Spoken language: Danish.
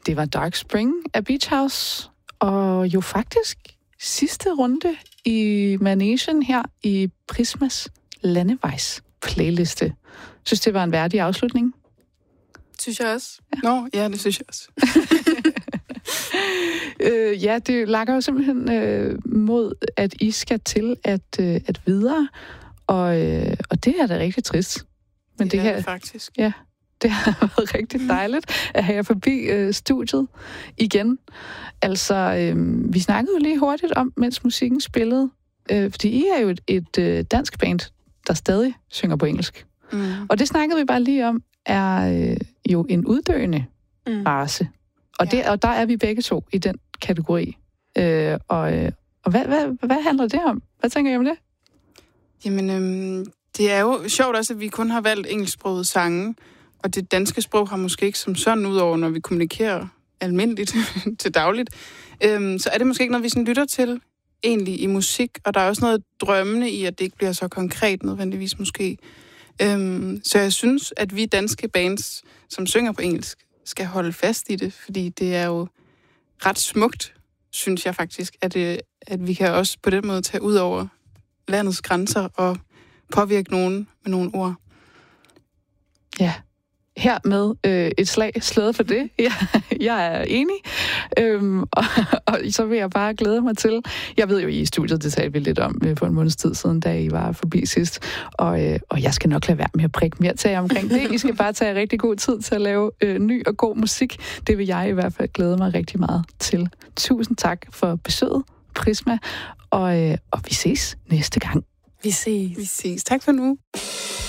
Det var Dark Spring af Beach House, og jo faktisk sidste runde i Managen her i Prismas Landevejs playliste. Synes, det var en værdig afslutning? Synes jeg også. Ja. Nå, ja, det synes jeg også. Ja, det lakker jo simpelthen mod, at I skal til at videre, og det er da rigtig trist. Men det er det faktisk. Ja, det har været rigtig dejligt at have jer forbi studiet igen. Altså, vi snakkede jo lige hurtigt om, mens musikken spillede, fordi I er jo et dansk band, der stadig synger på engelsk. Mm. Og det snakkede vi bare lige om, er jo en uddøende race. Og der er vi begge to i den kategori. Og hvad handler det om? Hvad tænker I om det? Jamen, det er jo sjovt også, at vi kun har valgt engelsksprogede sange, og det danske sprog har måske ikke som sådan, udover når vi kommunikerer almindeligt til dagligt, så er det måske ikke noget, vi sådan lytter til egentlig i musik, og der er også noget drømmende i, at det ikke bliver så konkret nødvendigvis måske. Så jeg synes, at vi danske bands, som synger på engelsk, skal holde fast i det, fordi det er jo ret smukt, synes jeg faktisk, at vi kan også på den måde tage ud over landets grænser og påvirke nogen med nogle ord. Ja, her med et slag slået for det. Jeg er enig. Og så vil jeg bare glæde mig til. Jeg ved jo, I studiet, det talte vi lidt om for en måneds tid siden, da I var forbi sidst. Og jeg skal nok lade være med at prikke mere til jer omkring det. I skal bare tage rigtig god tid til at lave ny og god musik. Det vil jeg i hvert fald glæde mig rigtig meget til. Tusind tak for besøget, Prisma. Og vi ses næste gang. Vi ses. Tak for nu.